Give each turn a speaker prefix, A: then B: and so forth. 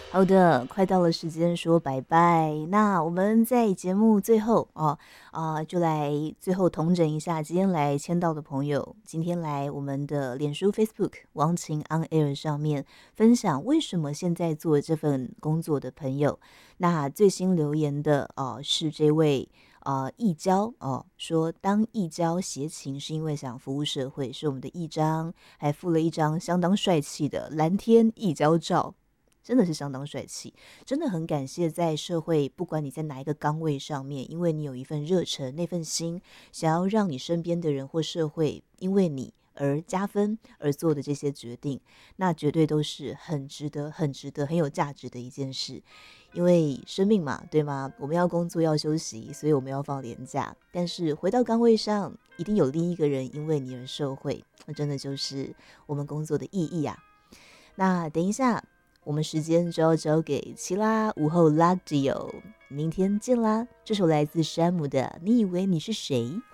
A: 好的，快到了时间说拜拜。那我们在节目最后就来最后统整一下今天来签到的朋友。今天来我们的脸书、Facebook 王晴 On Air 上面分享为什么现在做这份工作的朋友。那最新留言的是这位义交说当义交携情是因为想服务社会，是我们的义章，还附了一张相当帅气的蓝天义交照。真的是相当帅气，真的很感谢在社会，不管你在哪一个岗位上面，因为你有一份热忱，那份心，想要让你身边的人或社会因为你而加分而做的这些决定，那绝对都是很值得、很值得、很有价值的一件事。因为生命嘛，对吗？我们要工作要休息，所以我们要放年假。但是回到岗位上，一定有另一个人因为你而受惠，那真的就是我们工作的意义啊。那等一下。我们时间就要交给齐拉午后拉迪欧，明天见啦！这首来自山姆的《你以为你是谁》。